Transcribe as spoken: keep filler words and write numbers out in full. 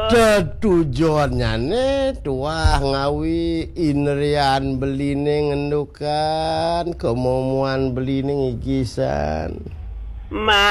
Tetujuannya nih tuah ngawi inrian beline ngendukan kemomuan beline ngigisan. Ma